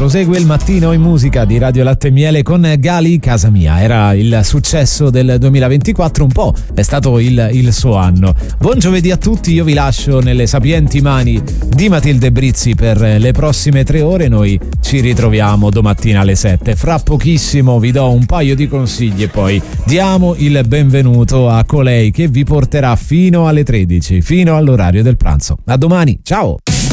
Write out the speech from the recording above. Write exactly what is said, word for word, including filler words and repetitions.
Prosegue il mattino in musica di Radio Latte e Miele con Gali, Casa Mia. Era il successo del duemilaventiquattro, un po' è stato il, il suo anno. Buon giovedì a tutti, io vi lascio nelle sapienti mani di Matilde Brizzi per le prossime tre ore. Noi ci ritroviamo domattina alle sette. Fra pochissimo vi do un paio di consigli e poi diamo il benvenuto a colei che vi porterà fino alle tredici, fino all'orario del pranzo. A domani, ciao!